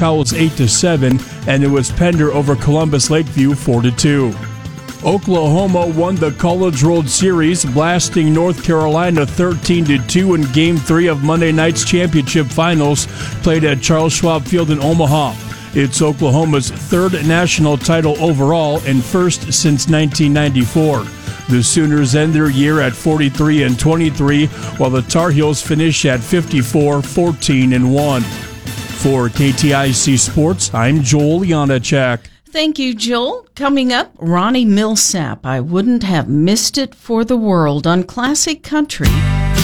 Howells 8-7, and it was Pender over Columbus Lakeview 4-2. Oklahoma won the College World Series, blasting North Carolina 13-2 in Game 3 of Monday night's championship finals, played at Charles Schwab Field in Omaha. It's Oklahoma's third national title overall and first since 1994. The Sooners end their year at 43-23, while the Tar Heels finish at 54-14-1. For KTIC Sports, I'm Joel Janacek. Thank you, Joel. Coming up, Ronnie Millsap. I wouldn't have missed it for the world on Classic Country.